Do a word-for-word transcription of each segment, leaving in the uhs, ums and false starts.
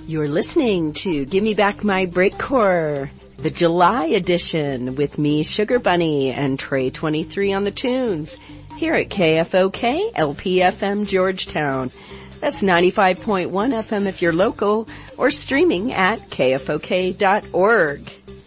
You're listening to Give Me Back My Breakcore, the July edition, with me, Sugar Bunny, and Trey twenty-three on the tunes, here at K F O K, L P F M Georgetown. That's ninety-five point one F M if you're local, or streaming at K F O K dot org.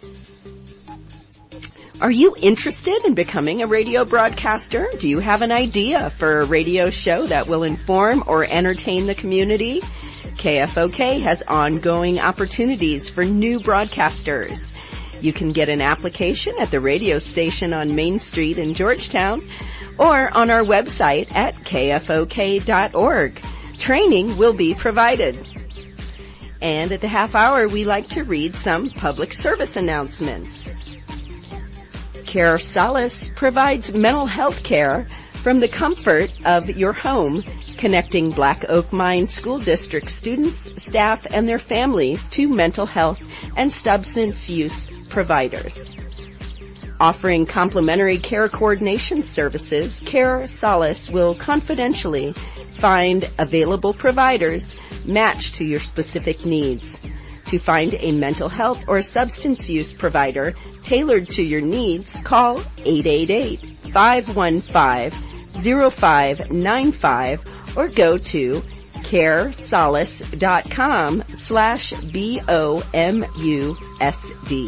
Are you interested in becoming a radio broadcaster? Do you have an idea for a radio show that will inform or entertain the community? K F O K has ongoing opportunities for new broadcasters. You can get an application at the radio station on Main Street in Georgetown or on our website at K F O K dot org. Training will be provided. And at the half hour, we like to read some public service announcements. Care Solace provides mental health care from the comfort of your home, connecting Black Oak Mine School District students, staff, and their families to mental health and substance use providers. Offering complimentary care coordination services, Care Solace will confidentially find available providers matched to your specific needs. To find a mental health or substance use provider tailored to your needs, call eight eight eight, five one five, zero five nine five or go to caresolace.com slash B-O-M-U-S-D.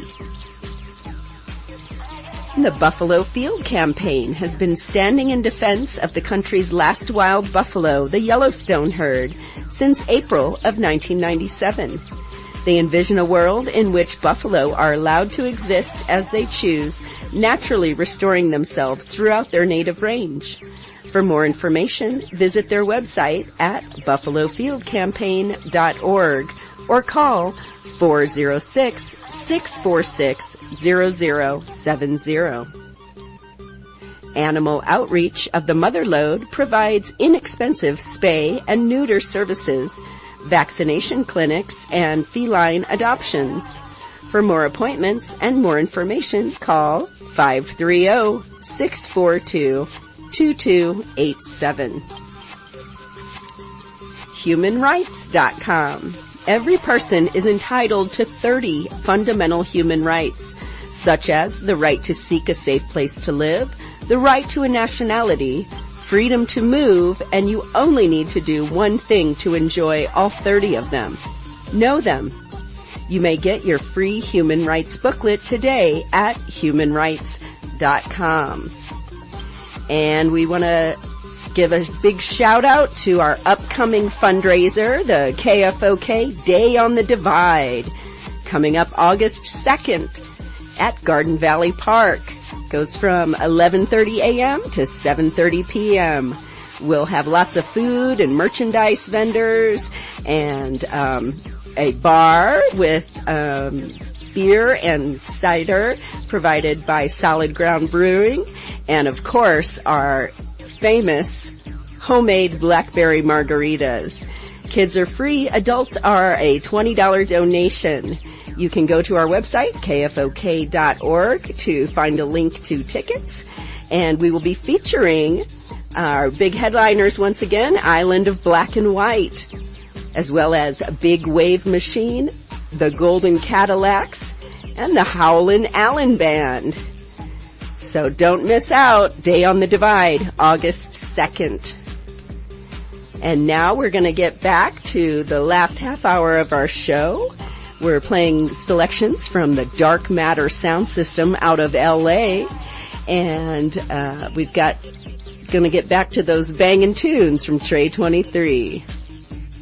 The Buffalo Field Campaign has been standing in defense of the country's last wild buffalo, the Yellowstone herd, since April of nineteen ninety-seven. They envision a world in which buffalo are allowed to exist as they choose, naturally restoring themselves throughout their native range. For more information, visit their website at buffalo field campaign dot org or call four oh six, six four six, zero zero seven zero. Animal Outreach of the Motherlode provides inexpensive spay and neuter services, vaccination clinics, and feline adoptions. For more appointments and more information, call five three zero, six four two, two two eight seven. human rights dot com. Every person is entitled to thirty fundamental human rights, such as the right to seek a safe place to live, the right to a nationality, freedom to move, and you only need to do one thing to enjoy all thirty of them. Know them. You may get your free human rights booklet today at human rights dot com. And we want to give a big shout out to our upcoming fundraiser, the K F O K Day on the Divide, coming up August second at Garden Valley Park. Goes from eleven thirty a.m. to seven thirty p.m. We'll have lots of food and merchandise vendors and um, a bar with um, beer and cider provided by Solid Ground Brewing, and of course our famous homemade blackberry margaritas. Kids are free, adults are a twenty dollars donation. You can go to our website, K F O K dot org, to find a link to tickets, and we will be featuring our big headliners once again, Island of Black and White, as well as Big Wave Machine, the Golden Cadillacs, and the Howlin' Allen Band. So don't miss out. Day on the Divide, August second. And now we're going to get back to the last half hour of our show. We're playing selections from the Dark Matter sound system out of L A. And uh we've got going to get back to those banging tunes from Trey twenty-three.